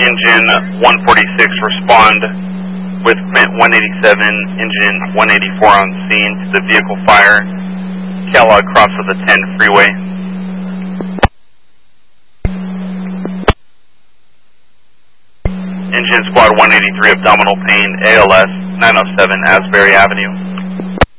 Engine 146 respond with Mint 187, Engine 184 on scene to the vehicle fire. Kellogg cross of the 10 freeway. Engine Squad 183 abdominal pain, ALS 907 Asbury Avenue.